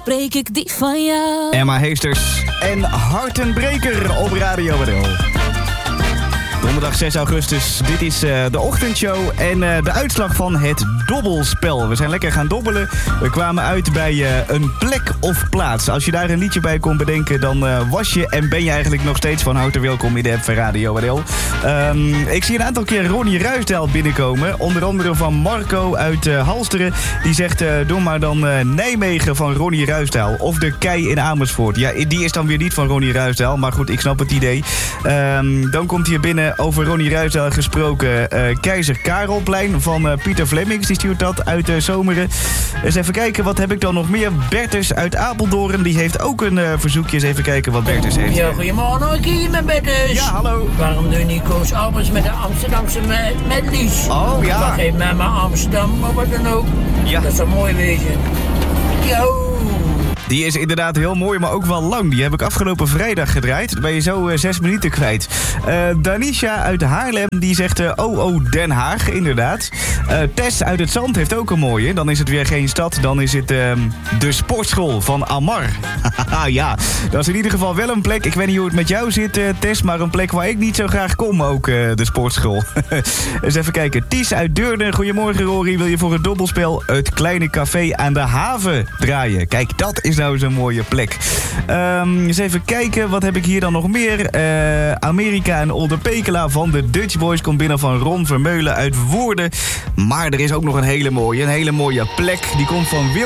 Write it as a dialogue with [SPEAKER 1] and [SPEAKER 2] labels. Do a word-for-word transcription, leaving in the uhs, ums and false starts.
[SPEAKER 1] spreek ik die van jou.
[SPEAKER 2] Emma Heesters en Hartenbreker op Radio Wadel. Donderdag zes augustus, dit is uh, de ochtendshow en uh, de uitslag van het dobbelspel. We zijn lekker gaan dobbelen. We kwamen uit bij uh, een plek of plaats. Als je daar een liedje bij kon bedenken, dan uh, was je en ben je eigenlijk nog steeds van harte welkom in de app van Radio Wadel. Um, ik zie een aantal keer Ronnie Ruisdael binnenkomen. Onder andere van Marco uit uh, Halsteren. Die zegt, uh, doe maar dan uh, Nijmegen van Ronnie Ruisdael. Of de Kei in Amersfoort. Ja, die is dan weer niet van Ronnie Ruisdael. Maar goed, ik snap het idee. Um, dan komt hier binnen over Ronnie Ruisdael gesproken. Uh, Keizer Karelplein van uh, Pieter Flemmings. Die stuurt dat uit uh, Zomeren. Eens even kijken, wat heb ik dan nog meer? Bertus uit Apeldoorn. Die heeft ook een uh, verzoekje. Eens even kijken wat Bertus heeft.
[SPEAKER 3] Ja, goedemorgen. Ik hier met Bertus.
[SPEAKER 2] Ja, hallo.
[SPEAKER 3] Waarom doe je Koos Albers met de Amsterdamse med- medleys?
[SPEAKER 2] Oh, ja.
[SPEAKER 3] Dat geeft mij maar Amsterdam, maar wat dan ook.
[SPEAKER 2] Ja.
[SPEAKER 3] Dat zou mooi wezen. Yo.
[SPEAKER 2] Die is inderdaad heel mooi, maar ook wel lang. Die heb ik afgelopen vrijdag gedraaid. Dan ben je zo uh, zes minuten kwijt. Uh, Danisha uit Haarlem, die zegt... Uh, oh, oh, Den Haag, inderdaad. Uh, Tess uit het Zand heeft ook een mooie. Dan is het weer geen stad, dan is het uh, de sportschool van Amar. Ja, dat is in ieder geval wel een plek. Ik weet niet hoe het met jou zit, uh, Tess... maar een plek waar ik niet zo graag kom, ook uh, de sportschool. Eens even kijken. Ties uit Deurne. Goedemorgen, Rory. Wil je voor het dobbelspel het kleine café aan de haven draaien? Kijk, dat is nou zo'n mooie plek. Um, eens even kijken, wat heb ik hier dan nog meer? Uh, Amerika en Olde Pekela van de Dutch Boys komt binnen van Ron Vermeulen uit Woerden. Maar er is ook nog een hele mooie, een hele mooie plek. Die komt van Wil.